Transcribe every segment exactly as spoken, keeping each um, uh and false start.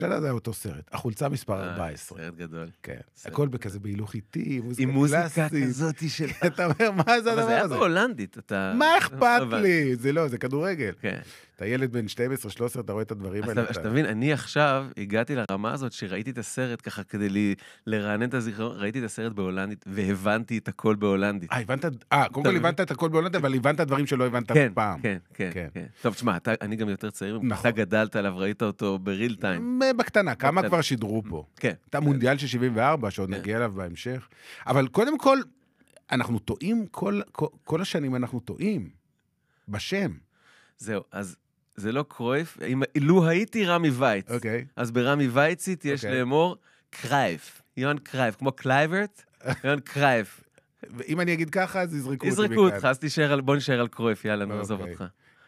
שלה זה אותו סרט. החולצה מספר ארבע עשרה. סרט גדול. כן. הכל בכזה בהילוך איטי, עם מוזיקה כזאת של... אתה אומר, מה זה הדבר הזה? אבל זה היה בהולנדית, אתה... מה אכפת לי? זה לא, זה כדורגל. כן. אתה ילד בן שתים עשרה שלוש עשרה, אתה רואה את הדברים האלה. אז תבין, אני עכשיו הגעתי לרמה הזאת שראיתי את הסרט ככה כדי לרענן את הזיכרון, ראיתי את הסרט בהולנדית והבנתי את הכל בהולנדית. אה, הבנת? אה, קודם כל הבנת את הכל בהולנדית, אבל הבנת דברים שלא הבנת פעם. כן, כן, כן. טוב, תשמע, אני גם יותר צעיר, אתה גדלת עליו, ראית אותו בריל טיים. בקטנה, כמה כבר שידרו פה. כן. אתה מונדיאל של שבעים וארבע, שעוד נגיע אליו בהמשך. אבל קודם כל, אנחנו טועים, כל השנים אנחנו טועים. בשם. זהו, אז זה לא קרויף, לו הייתי רמי וייץ, אז ברמי וייצית יש לאמור קרייף, יון קרייף, כמו קלייברט, יון קרייף. ואם אני אגיד ככה, אז יזרקו אותי. יזרקו אותך, אז בוא נשאר על קרויף, יאללה, נעזוב אותך.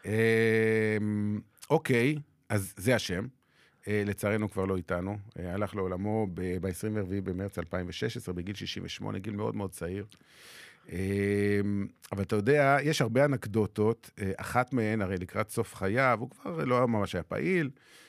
אוקיי, אז זה השם. לצערנו כבר לא איתנו. הלך לעולמו ב-עשרים וארבעה במרץ אלפיים ושש עשרה, בגיל שישים ושמונה, גיל מאוד מאוד צעיר. אבל אתה יודע, יש הרבה אנקדוטות, אחת מהן, הרי לקראת סוף חייו, הוא כבר לא ממש היה פעיל,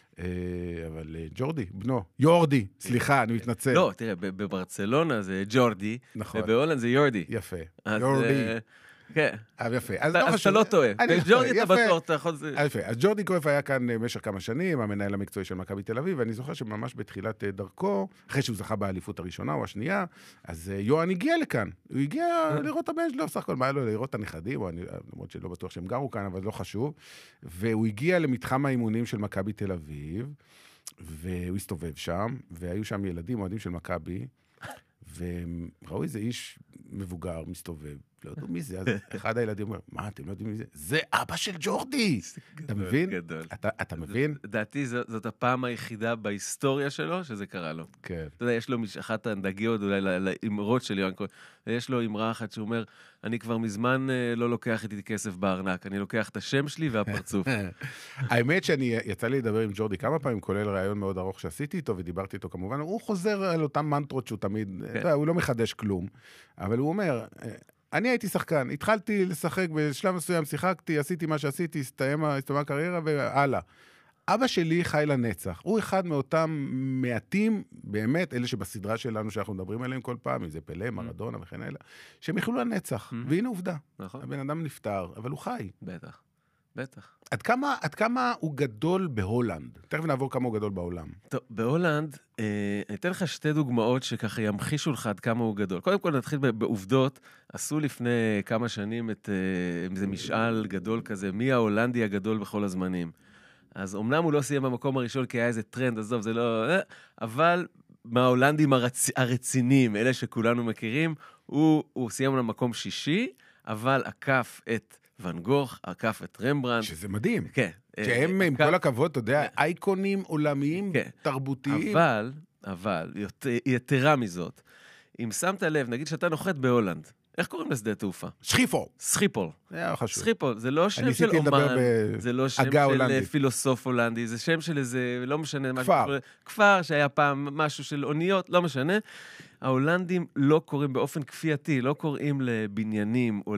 אבל ג'ורדי, בנו, יורדי, סליחה, אני מתנצל. לא, תראה, בברצלונה זה ג'ורדי, ובהולנד זה יורדי. יפה, יורדי. כן. יפה. אז אתה לא טועה. ג'ורדי אתה בטוח, אתה יכול... יפה. אז ג'ורדי קרויף היה כאן במשך כמה שנים, המנהל המקצועי של מכבי תל אביב, ואני זוכר שממש בתחילת דרכו, אחרי שהוא זכה באליפות הראשונה או השנייה, אז יוהן הגיע לכאן. הוא הגיע לראות את הבן שלו, סך הכל, מה היה לו לראות את הנכדים, למרות שלא בטוח שהם גרו כאן, אבל לא חשוב. והוא הגיע למתחם האימונים של מכבי תל אביב, והוא הסתובב שם, והיו שם ילדים, אוהדים של מכבי, וראו איזה איש מבוגר מסתובב, לא יודעו מי זה, אז אחד הילדים אומר, מה, אתם לא יודעים מי זה? זה אבא של ג'ורדי! אתה מבין? אתה מבין? דעתי, זאת הפעם היחידה בהיסטוריה שלו שזה קרה לו. כן. אתה יודע, יש לו אחת הנגיעות אולי לאמרות של יוהן קרויף, ויש לו אמרה אחת שאומר, אני כבר מזמן לא לוקח איתי כסף בארנק, אני לוקח את השם שלי והפרצוף. האמת שאני יצא לי לדבר עם ג'ורדי כמה פעמים, כולל רעיון מאוד ארוך שעשיתי איתו, ודיברתי איתו כמובן, הוא חוזר על אותם מנטרות שהוא תמיד, הוא לא מחדש כלום, אבל הוא אומר, אני הייתי שחקן, התחלתי לשחק בשלב מסוים, שיחקתי, עשיתי מה שעשיתי, הסתיימה הקריירה והלאה. אבא שלי חי לנצח. הוא אחד מאותם מעטים, באמת, אלה שבסדרה שלנו שאנחנו מדברים עליהם כל פעם, אם זה פלה, מרדונה וכן אלה, שהם יחלו לנצח. והנה עובדה. הבן אדם נפטר, אבל הוא חי. בטח. בטח. עד כמה, עד כמה הוא גדול בהולנד? תכף נעבור כמה הוא גדול בעולם. טוב, בהולנד, אה, אני אתן לך שתי דוגמאות שככה ימחישו לך עד כמה הוא גדול. קודם כל נתחיל בעובדות, עשו לפני כמה שנים את אה, איזה משאל גדול כזה, מי ההולנדי הגדול בכל הזמנים. אז אמנם הוא לא סיים במקום הראשון, כי היה איזה טרנד, עזוב, זה לא... אה, אבל מההולנדים הרצ... הרציניים, אלה שכולנו מכירים, הוא, הוא סיים למקום שישי, אבל עקף את... ון גוך, עקף את רמברנדט. שזה מדהים. כן. שהם, עם כל הכבוד, אתה יודע, אייקונים עולמיים, תרבותיים. אבל, אבל, יתרה מזאת, אם שמת לב, נגיד שאתה נוחת בהולנד, איך קוראים לשדה תעופה? שחיפול. שחיפול. זה חשוב. שחיפול, זה לא שם של אומן, זה לא שם של פילוסוף הולנדי, זה שם של איזה, לא משנה, כפר. כפר שהיה פעם משהו של אוניות, לא משנה. ההולנדים לא קוראים באופן כפייתי, לא קוראים לבניינים או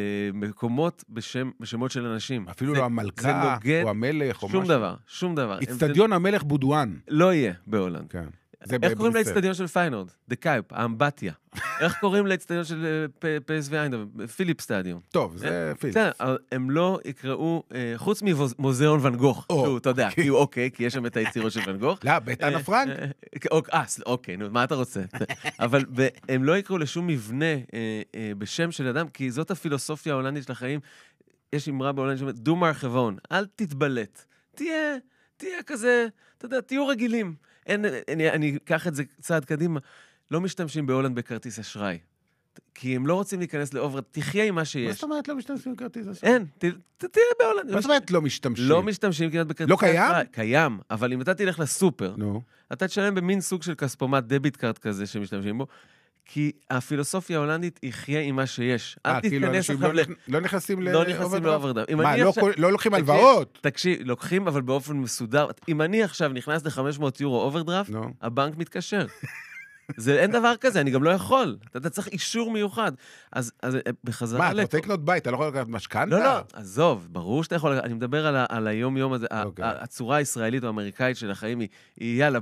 למקומות בשם, בשמות של אנשים. אפילו לא המלכה או המלך או משהו. שום דבר, שום דבר. אצטדיון המלך בודואן. לא יהיה בהולנד. כן. איך קוראים לאצטדיון של פיינורד? דה קייפ, האמבטיה. איך קוראים לאצטדיון של פי אס וי איינדהובן? פיליפ סטדיון. טוב, זה פיליפ. הם לא יקראו, חוץ ממוזיאון ון גוך, אתה יודע, כי הוא אוקיי, כי יש שם את היצירות של ון גוך. לא, בית אנה פרנק. אה, אוקיי, נו, מה אתה רוצה? אבל הם לא יקראו לשום מבנה בשם של אדם, כי זאת הפילוסופיה ההולנדית של החיים. יש אמרה בהולנדית שאומרת, דו מרחבון, אל תתבלט. תהיה, תהיה כזה, אתה יודע, תהיו רגילים. אין, אני, אני אקח את זה צעד קדימה, לא משתמשים בהולנד בכרטיס אשראי, כי הם לא רוצים להיכנס לאובר, תחיה עם מה שיש. מה זאת אומרת לא משתמשים בכרטיס אשראי? אין, ת, ת, תהיה בהולנד. מה זאת אומרת לא משתמשים? לא משתמשים כמעט בכרטיס אשראי. לא קיים? קיים, אבל אם אתה תלך לסופר, נו. אתה תשלם במין סוג של כספומט דביט קארד כזה שמשתמשים בו, כי הפילוסופיה ההולנדית יחיה עם מה שיש. אל תתכנס עכשיו ל... לא נכנסים לא נכנסים לאוברדרפט. מה, לא לוקחים הלוואות? תקשיב, לוקחים אבל באופן מסודר. אם אני עכשיו נכנס ל-חמש מאות יורו אוברדרפט, הבנק מתקשר. זה אין דבר כזה, אני גם לא יכול. אתה צריך אישור מיוחד. אז בחזרה... מה, אתה רוצה לקנות בית, אתה לא יכול לקנות משכנתה? לא, לא, עזוב, ברור שאתה יכול... אני מדבר על היום-יום הזה, הצורה הישראלית או האמריקאית של החיים היא, יאללה,